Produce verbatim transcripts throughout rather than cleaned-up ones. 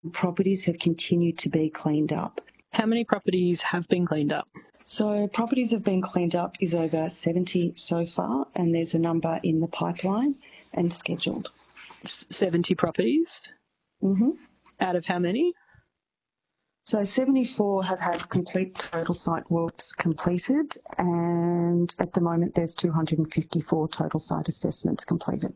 Properties have continued to be cleaned up. How many properties have been cleaned up? So properties have been cleaned up is over seventy so far, and there's a number in the pipeline and scheduled. seventy properties? Mm-hmm. Out of how many? So seventy-four have had complete total site works completed, and at the moment there's two hundred fifty-four total site assessments completed.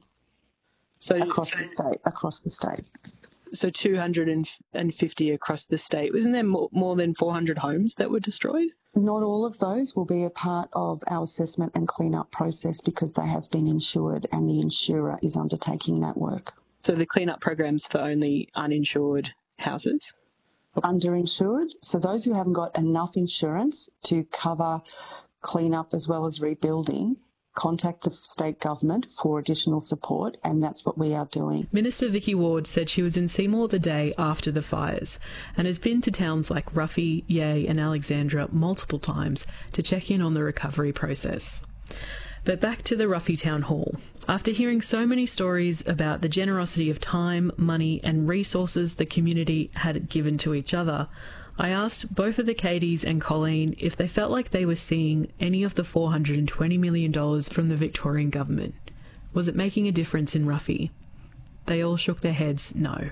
So across the state, across the state. So two hundred fifty across the state. Wasn't there more, more than four hundred homes that were destroyed? Not all of those will be a part of our assessment and clean-up process because they have been insured and the insurer is undertaking that work. So the clean-up program's for only uninsured houses? Underinsured. So those who haven't got enough insurance to cover clean-up as well as rebuilding, contact the state government for additional support, and that's what we are doing. Minister Vicky Ward said she was in Seymour the day after the fires and has been to towns like Ruffy, Yea and Alexandra multiple times to check in on the recovery process. But back to the Ruffy Town Hall. After hearing so many stories about the generosity of time, money and resources the community had given to each other, I asked both of the Katies and Colleen if they felt like they were seeing any of the four hundred twenty million dollars from the Victorian government. Was it making a difference in Ruffy? They all shook their heads no.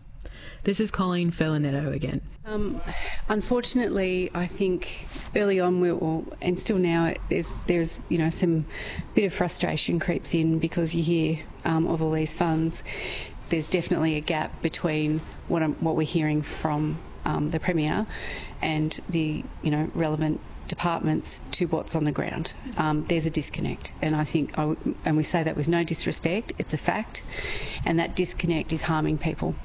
This is Colleen Felinetto again. Um, unfortunately, I think early on, we were, and still now, there's there's you know some bit of frustration creeps in because you hear um, of all these funds. There's definitely a gap between what I'm, what we're hearing from um, the Premier and the you know relevant departments to what's on the ground. Um, there's a disconnect, and I think, I w- and we say that with no disrespect, it's a fact, and that disconnect is harming people.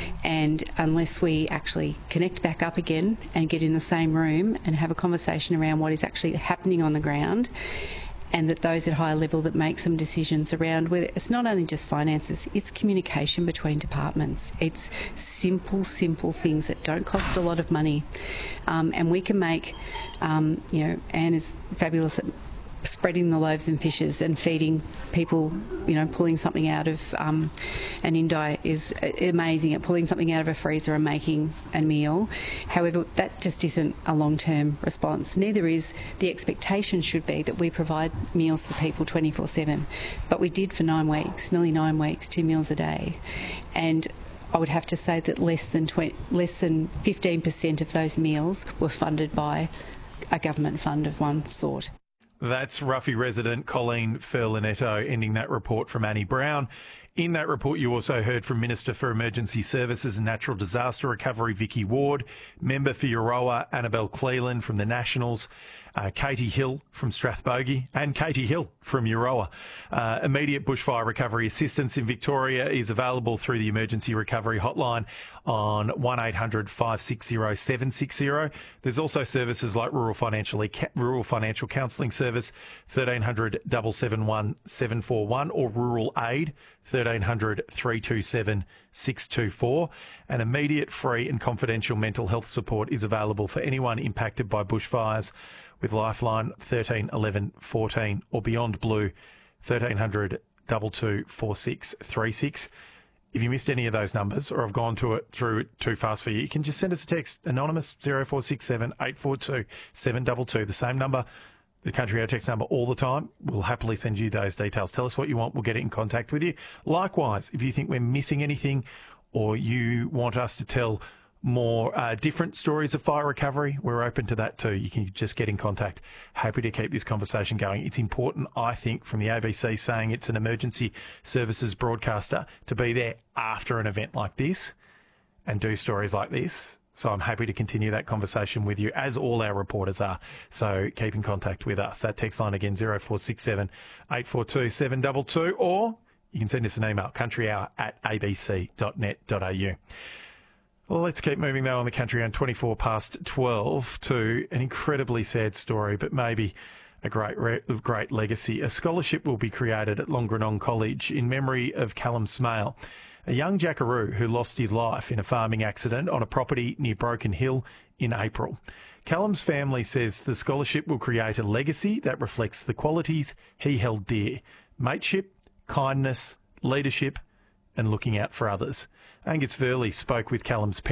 And unless we actually connect back up again and get in the same room and have a conversation around what is actually happening on the ground, and that those at higher level that make some decisions around whether it's not only just finances, it's communication between departments. It's simple, simple things that don't cost a lot of money. Um, and we can make, um, you know, Anne is fabulous at spreading the loaves and fishes and feeding people, you know, pulling something out of, um, and Indi is amazing at pulling something out of a freezer and making a meal. However, that just isn't a long-term response. Neither is the expectation should be that we provide meals for people twenty-four seven. But we did for nine weeks, nearly nine weeks, two meals a day. And I would have to say that less than twenty, less than fifteen percent of those meals were funded by a government fund of one sort. That's Ruffy resident Colleen Felinetto ending that report from Annie Brown. In that report, you also heard from Minister for Emergency Services and Natural Disaster Recovery, Vicky Ward, Member for Euroa, Annabelle Cleland from the Nationals, uh, Katie Hill from Strathbogie, and Katie Hill from Euroa. Uh, immediate bushfire recovery assistance in Victoria is available through the Emergency Recovery Hotline on one eight hundred five six zero seven six zero. There's also services like Rural Financial Rural Financial Counselling Service, thirteen hundred seven seven one seven four one, or Rural Aid, thirteen hundred three two seven six two four. And immediate, free and confidential mental health support is available for anyone impacted by bushfires with Lifeline thirteen eleven fourteen, or Beyond Blue thirteen hundred two two four six three six. If you missed any of those numbers or have gone to it through it too fast for you, you can just send us a text, anonymous, zero four six seven eight four two seven two two, the same number, the Country Road text number all the time. We'll happily send you those details. Tell us what you want. We'll get in contact with you. Likewise, if you think we're missing anything or you want us to tell more uh, different stories of fire recovery, we're open to that too. You can just get in contact. Happy to keep this conversation going. It's important, I think, from the A B C saying it's an emergency services broadcaster to be there after an event like this and do stories like this. So I'm happy to continue that conversation with you, as all our reporters are. So keep in contact with us. That text line again, zero four six seven eight four two seven two two, or you can send us an email, countryhour at a b c dot net dot a u. Well, let's keep moving, though, on the country on twenty-four past twelve to an incredibly sad story, but maybe a great re- great legacy. A scholarship will be created at Longrenong College in memory of Callum Smale, a young jackaroo who lost his life in a farming accident on a property near Broken Hill in April. Callum's family says the scholarship will create a legacy that reflects the qualities he held dear: mateship, kindness, leadership and looking out for others. Angus Verley spoke with Callum's parents.